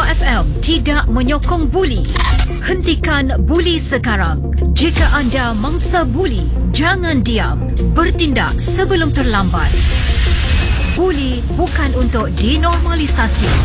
Bulletin FM tidak menyokong buli. Hentikan buli sekarang. Jika anda mangsa buli, jangan diam. Bertindak sebelum terlambat. Buli bukan untuk dinormalisasi.